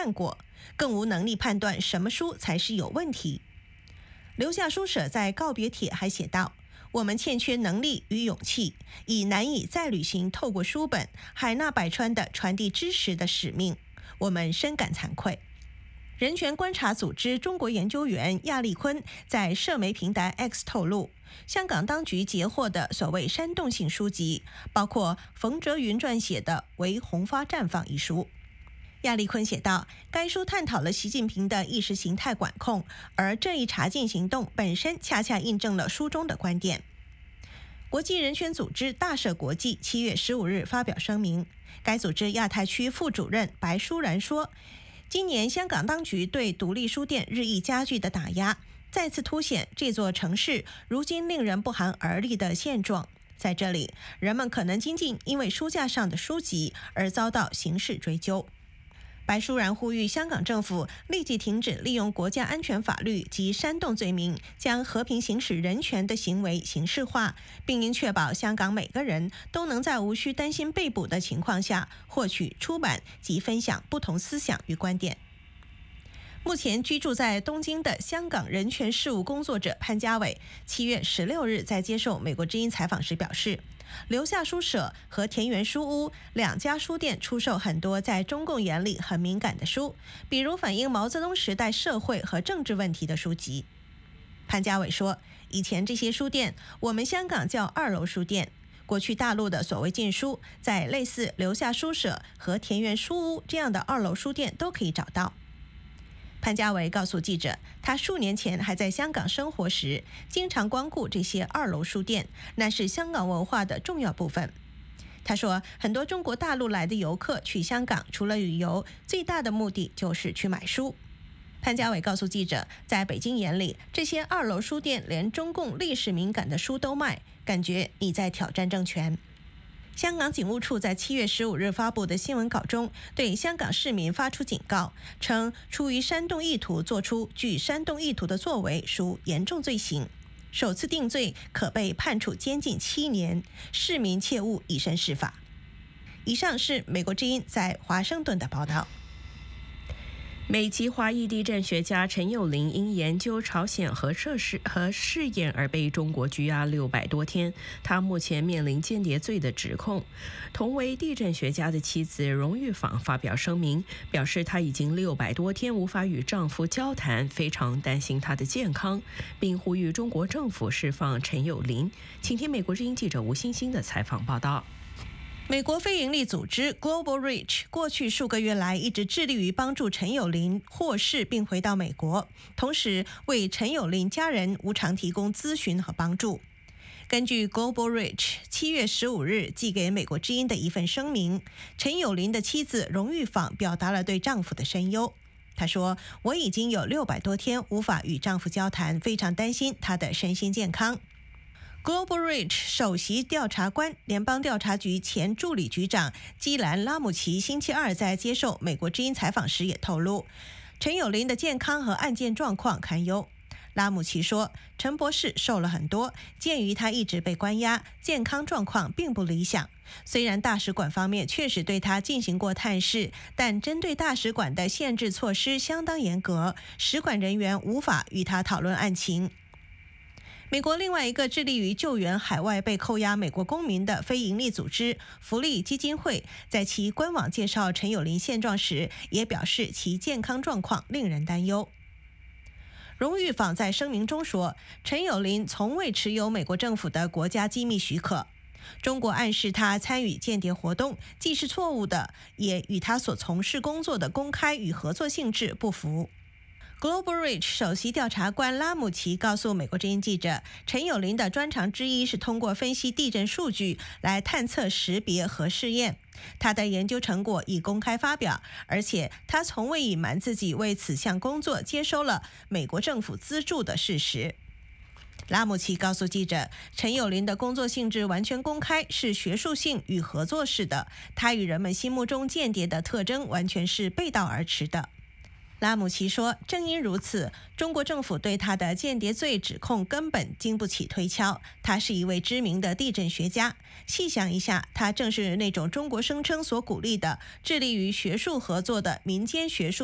办过，更无能力判断什么书才是有问题。留下书舍在告别帖还写道：我们欠缺能力与勇气，已难以再履行透过书本海纳百川的传递知识的使命，我们深感惭愧。人权观察组织中国研究员亚历坤在社媒平台 X 透露，香港当局截获的所谓煽动性书籍，包括冯哲云撰写的《为红花绽放》一书。亚历坤写道，该书探讨了习近平的意识形态管控，而这一查禁行动本身恰恰印证了书中的观点。国际人权组织大社国际7月15日发表声明，该组织亚太区副主任白舒然说，今年香港当局对独立书店日益加剧的打压，再次凸显这座城市如今令人不寒而栗的现状。在这里，人们可能仅仅因为书架上的书籍而遭到刑事追究。白舒然呼吁香港政府立即停止利用国家安全法律及煽动罪名将和平行使人权的行为刑事化，并应确保香港每个人都能在无需担心被捕的情况下获取、出版及分享不同思想与观点。目前居住在东京的香港人权事务工作者潘家伟7月16日在接受美国之音采访时表示，留下书舍和田园书屋两家书店出售很多在中共眼里很敏感的书，比如反映毛泽东时代社会和政治问题的书籍。潘家伟说，以前这些书店我们香港叫2楼书店，过去大陆的所谓禁书，在类似留下书舍和田园书屋这样的2楼书店都可以找到。潘家伟告诉记者，他数年前还在香港生活时，经常光顾这些2楼书店，那是香港文化的重要部分。他说，很多中国大陆来的游客去香港，除了旅游，最大的目的就是去买书。潘家伟告诉记者，在北京眼里，这些2楼书店连中共历史敏感的书都卖，感觉你在挑战政权。香港警务处在7月15日发布的新闻稿中，对香港市民发出警告，称出于煽动意图做出具煽动意图的作为属严重罪行，首次定罪可被判处监禁7年，市民切勿以身试法。以上是美国之音在华盛顿的报道。 美籍华裔地震学家陈友麟因研究朝鲜核设施和试验而被中国拘押600多天，他目前面临间谍罪的指控。同为地震学家的妻子荣玉坊发表声明，表示她已经600多天无法与丈夫交谈，非常担心他的健康，并呼吁中国政府释放陈友麟。请听美国之音记者吴欣欣的采访报道。 美国非营利组织 Global Reach 过去数个月来一直致力于帮助陈友麟获释并回到美国，同时为陈友麟家人无偿提供咨询和帮助。根据 Global Reach 7月15日寄给美国之音的一份声明，陈友麟的妻子荣玉坊表达了对丈夫的深忧。她说，我已经有600多天无法与丈夫交谈，非常担心他的身心健康。Global Reach 首席调查官、联邦调查局前助理局长基兰·拉姆齐星期二在接受美国之音采访时也透露，陈友麟的健康和案件状况堪忧。拉姆齐说，陈博士瘦了很多，鉴于他一直被关押，健康状况并不理想。虽然大使馆方面确实对他进行过探视，但针对大使馆的限制措施相当严格，使馆人员无法与他讨论案情。美国另外一个致力于救援海外被扣押美国公民的非营利组织福利基金会，在其官网介绍陈友麟现状时，也表示其健康状况令人担忧。荣玉坊在声明中说，陈友麟从未持有美国政府的国家机密许可。中国暗示他参与间谍活动，既是错误的，也与他所从事工作的公开与合作性质不符。Global Reach 首席调查官拉姆齐告诉美国之音记者，陈友麟的专长之一是通过分析地震数据来探测识别和试验。他的研究成果已公开发表，而且他从未隐瞒自己为此项工作接收了美国政府资助的事实。拉姆齐告诉记者，陈友麟的工作性质完全公开，是学术性与合作式的，他与人们心目中间谍的特征完全是背道而驰的。拉姆齐说，正因如此，中国政府对他的间谍罪指控根本经不起推敲。他是一位知名的地震学家，细想一下，他正是那种中国声称所鼓励的致力于学术合作的民间学术